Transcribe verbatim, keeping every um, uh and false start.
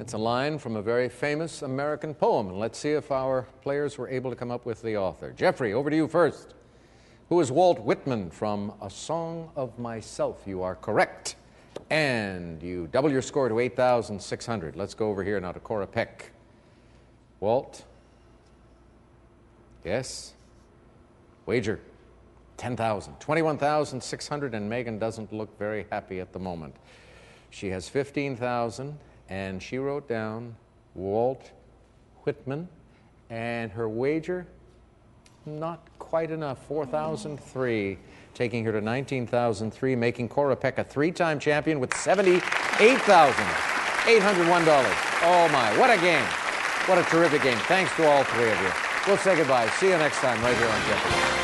It's a line from a very famous American poem, and let's see if our players were able to come up with the author. Jeffrey, over to you first. Who is Walt Whitman from A Song of Myself? You are correct. And you double your score to eight thousand six hundred. Let's go over here now to Cora Peck. Walt? Yes? Wager? ten thousand. twenty-one thousand six hundred, and Megan doesn't look very happy at the moment. She has fifteen thousand, and she wrote down Walt Whitman, and her wager, not quite enough, four thousand three, taking her to nineteen thousand three, making Cora Peck a three-time champion with seventy-eight thousand eight hundred one dollars. Oh my, what a game. What a terrific game. Thanks to all three of you. We'll say goodbye. See you next time right here on Jeopardy!